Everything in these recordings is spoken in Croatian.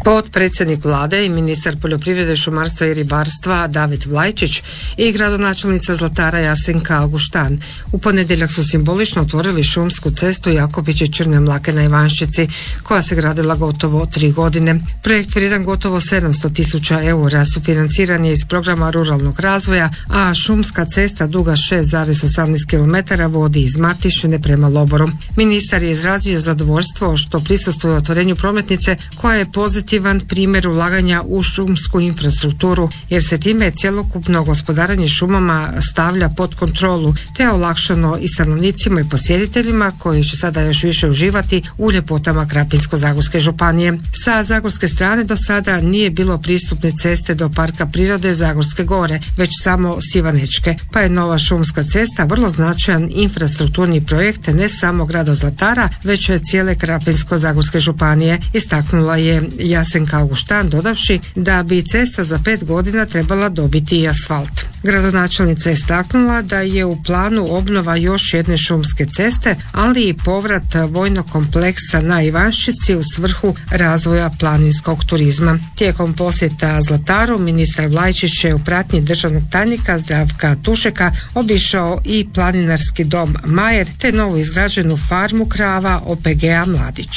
Potpredsjednik vlade i ministar poljoprivrede, šumarstva i ribarstva David Vlajčić i gradonačelnica Zlatara Jasenka Auguštan u ponedjeljak su simbolično otvorili šumsku cestu Jakobići-Črne Mlake na Ivanščici, koja se gradila gotovo 3 godine. Projekt vrijedan gotovo 700.000 eura sufinanciran je iz programa ruralnog razvoja, a šumska cesta duga 6,18 km vodi iz Martišine prema Loboru. Ministar je izrazio zadovoljstvo što prisustvuje otvorenju prometnice koja je pozitivan primjer ulaganja u šumsku infrastrukturu, jer se time cjelokupno gospodarenje šumama stavlja pod kontrolu, te je olakšano i stanovnicima i posjetiteljima koji će sada još više uživati u ljepotama Krapinsko-zagorske županije. Sa zagorske strane do sada nije bilo pristupne ceste do Parka prirode Zagorske gore, već samo Sivanečke, pa je nova šumska cesta vrlo značajan infrastrukturni projekt ne samo grada Zlatara, već cijele Krapinsko-zagorske županije, istaknula je Jasenka Auguštan, dodavši da bi cesta za 5 godina trebala dobiti i asfalt. Gradonačelnica je istaknula da je u planu obnova još jedne šumske ceste, ali i povrat vojnog kompleksa na Ivanščici u svrhu razvoja planinskog turizma. Tijekom posjeta Zlataru ministar Vlajčić je u pratnji državnog tajnika Zdravka Tušeka obišao i planinarski dom Majer te novo izgrađenu farmu krava OPG-a Mladić.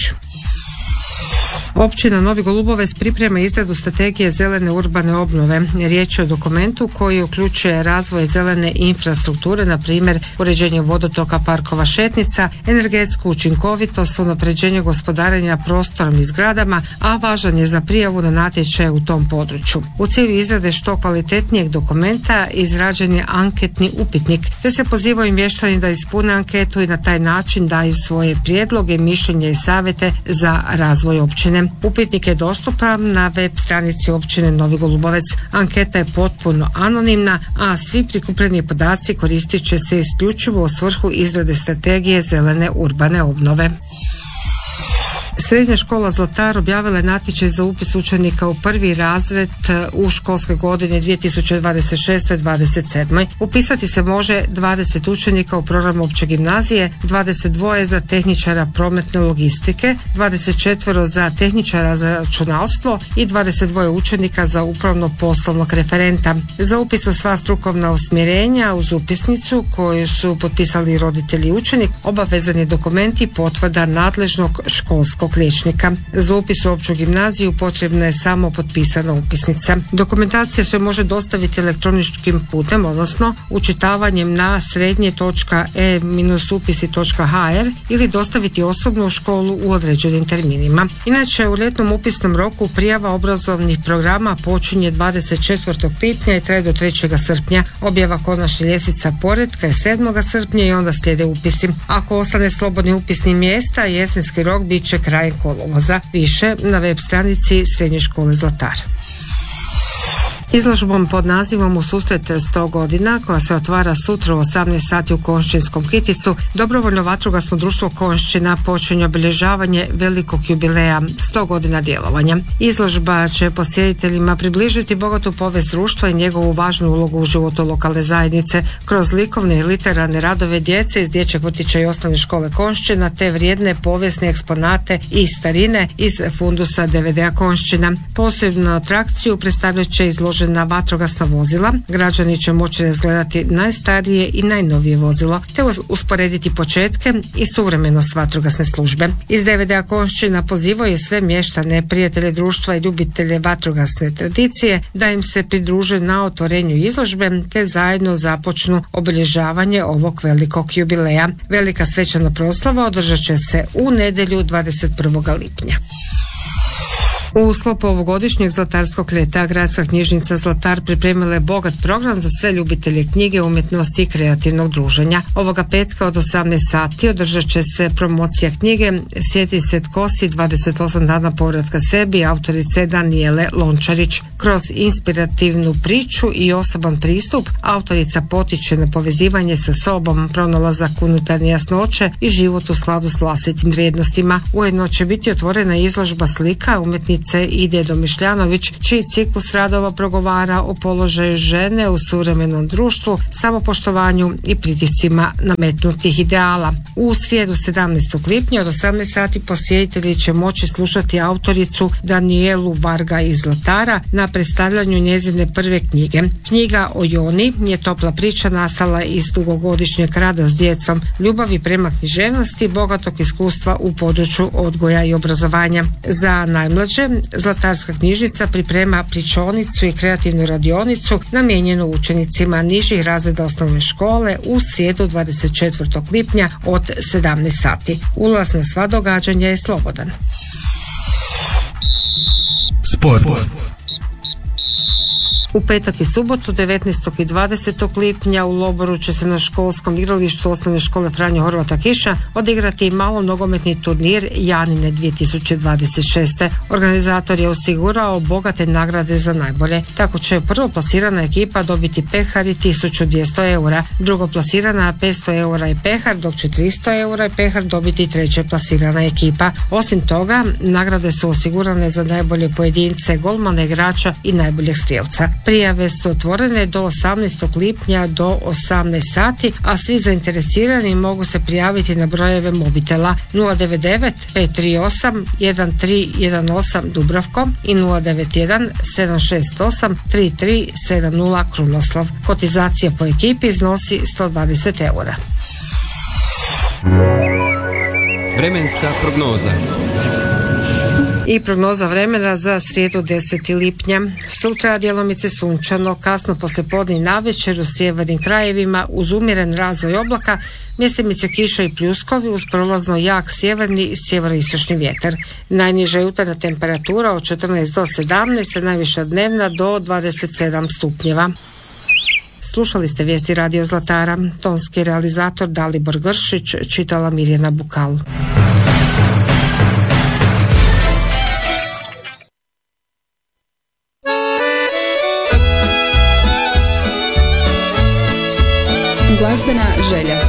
Općina Novi Golubovec priprema izradu strategije zelene urbane obnove. Riječ je o dokumentu koji uključuje razvoj zelene infrastrukture, na primjer uređenje vodotoka, parkova, šetnica, energetsku učinkovitost, unapređenje gospodarenja prostorom i zgradama, a važan je za prijavu na natječaje u tom području. U cilju izrade što kvalitetnijeg dokumenta izrađen je anketni upitnik, te se pozivaju mještani da ispune anketu i na taj način daju svoje prijedloge, mišljenja i savjete za razvoj općine. Upitnik je dostupan na web stranici općine Novi Golubovec. Anketa je potpuno anonimna, a svi prikupljeni podaci koristit će se isključivo u svrhu izrade strategije zelene urbane obnove. Srednja škola Zlatar objavila je natječaj za upis učenika u prvi razred u školske godine 2026-27. Upisati se može 20 učenika u program opće gimnazije, 22 za tehničara prometne logistike, 24 za tehničara za računalstvo i 22 učenika za upravno-poslovnog referenta. Za upis u sva strukovna usmjerenja uz upisnicu koju su potpisali roditelji i učenik, obavezan je dokument i potvrda nadležnog školskog liječnika. Za upis u opću gimnaziju potrebna je samo potpisana upisnica. Dokumentacija se može dostaviti elektroničkim putem, odnosno učitavanjem na srednje.e-upisi.hr ili dostaviti osobno u školu u određenim terminima. Inače, u ljetnom upisnom roku prijava obrazovnih programa počinje 24. lipnja i traje do 3. srpnja. Objava konačne ljestvica poretka je 7. srpnja i onda slijede upisi. Ako ostane slobodni upisni mjesta, jesenski rok bit će kraj kolovoza. Više na web stranici Srednje škole Zlatar. Izložbom pod nazivom U susret 100 godina, koja se otvara sutra u 18 sati u Konjšćinskom Kiticu, dobrovoljno vatrogasno društvo Konjšćina počinje obilježavanje velikog jubileja 100 godina djelovanja. Izložba će posjetiteljima približiti bogatu povijest društva i njegovu važnu ulogu u životu lokalne zajednice kroz likovne i literarne radove djece iz dječjeg vrtića i osnovne škole Konjšćina te vrijedne povijesne eksponate i starine iz fundusa DVD-a Konjšćina. Posebnu atrakciju predstavljat će izložena vatrogasna vozila. Građani će moći razgledati najstarije i najnovije vozilo te usporediti početke i suvremenost vatrogasne službe. Iz DVD-a Konjšćina pozivao je sve mještane, prijatelje društva i ljubitelje vatrogasne tradicije da im se pridruže na otvorenju izložbe te zajedno započnu obilježavanje ovog velikog jubileja. Velika svečana proslava održat će se u nedjelju 21. lipnja. U sklopu ovogodišnjeg Zlatarskog ljeta Gradska knjižnica Zlatar pripremila je bogat program za sve ljubitelje knjige, umjetnosti i kreativnog druženja. Ovoga petka od 18 sati održat će se promocija knjige Sjeti se tko si, 28 dana povratka sebi, autorice Danijele Lončarić. Kroz inspirativnu priču i osoban pristup autorica potiče na povezivanje sa sobom, pronalazak unutarnje jasnoće i život u skladu s vlastitim vrijednostima. Ujedno će biti otvorena izložba slika umjetnice umjetnice Ide Domišljanović, čiji ciklus radova progovara o položaju žene u suvremenom društvu, samopoštovanju i pritiscima nametnutih ideala. U srijedu 17. lipnja od 18 sati posjetitelji će moći slušati autoricu Danijelu Varga iz Zlatara na predstavljanju njezine prve knjige. Knjiga o Joni je topla priča nastala iz dugogodišnjeg rada s djecom, ljubavi prema književnosti, bogatog iskustva u području odgoja i obrazovanja. Za najmlađe Zlatarska knjižnica priprema pričonicu i kreativnu radionicu namijenjenu učenicima nižih razreda osnovne škole u srijedu 24. lipnja od 17 sati. Ulaz na sva događanja je slobodan. Sport. U petak i subotu 19. i 20. lipnja u Loboru će se na školskom igralištu osnovne škole Franjo Horvata Kiša odigrati malo nogometni turnir Janine 2026. Organizator je osigurao bogate nagrade za najbolje. Tako će prvo plasirana ekipa dobiti pehar i 1200 eura, drugo plasirana 500 eura i pehar, dok će 300 eura i pehar dobiti treće plasirana ekipa. Osim toga, nagrade su osigurane za najbolje pojedince, golmana, igrača i najboljeg strijelca. Prijave su otvorene do 18. lipnja do 18 sati, a svi zainteresirani mogu se prijaviti na brojeve mobitela 099 538 1318 Dubravko i 091 768 3370 Krunoslav. Kotizacija po ekipi iznosi 120 eura. Vremenska prognoza. I prognoza vremena za srijedu 10. lipnja. Sutra djelomice sunčano, kasno poslijepodne i navečer u sjevernim krajevima uz umjeren razvoj oblaka, mjestimice kiša i pljuskovi uz prolazno jak sjeverni i sjeveroistočni vjetar. Najniža jutarnja temperatura od 14 do 17, najviša dnevna do 27 stupnjeva. Slušali ste vijesti Radio Zlatara. Tonski realizator Dalibor Gršić, čitala Mirjana Bukal. Glazbena želja.